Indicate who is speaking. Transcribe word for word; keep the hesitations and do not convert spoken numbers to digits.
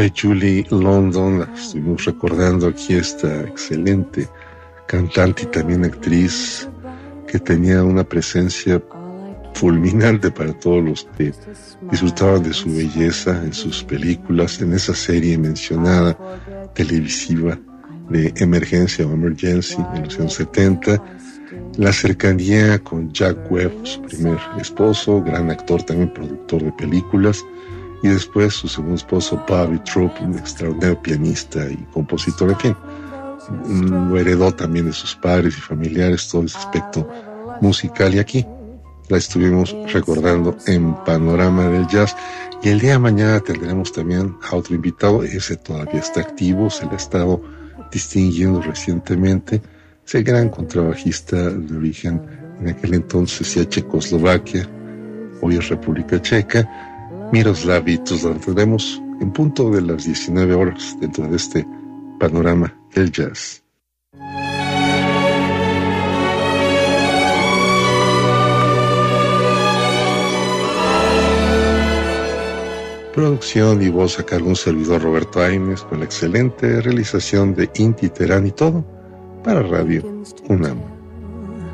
Speaker 1: Fue Julie London, la que estuvimos recordando aquí, esta excelente cantante y también actriz que tenía una presencia fulminante para todos los que disfrutaban de su belleza en sus películas, en esa serie mencionada televisiva de Emergencia o Emergency en los años setenta, la cercanía con Jack Webb, su primer esposo, gran actor, también productor de películas, y después su segundo esposo Bobby Troup, un extraordinario pianista y compositor, en fin, lo heredó también de sus padres y familiares todo ese aspecto musical, y aquí la estuvimos recordando en Panorama del Jazz. Y el día de mañana tendremos también a otro invitado, ese todavía está activo, se le ha estado distinguiendo recientemente, es el gran contrabajista de origen en aquel entonces ya Checoslovaquia, hoy es República Checa, Miroslav Vitous. Lo tendremos en punto de las diecinueve horas dentro de este Panorama del Jazz. Producción y voz a cargo de un servidor, Roberto Aimes, con la excelente realización de Inti Terán, y todo para Radio UNAM.